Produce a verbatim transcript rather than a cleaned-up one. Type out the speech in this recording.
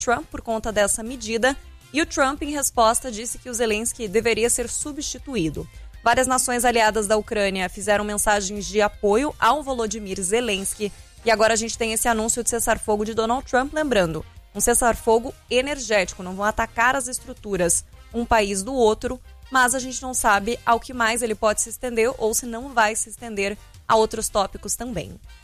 Trump por conta dessa medida, e o Trump, em resposta, disse que o Zelensky deveria ser substituído. Várias nações aliadas da Ucrânia fizeram mensagens de apoio ao Volodymyr Zelensky, e agora a gente tem esse anúncio de cessar-fogo de Donald Trump, lembrando, um cessar-fogo energético, não vão atacar as estruturas um país do outro, mas a gente não sabe ao que mais ele pode se estender ou se não vai se estender a outros tópicos também.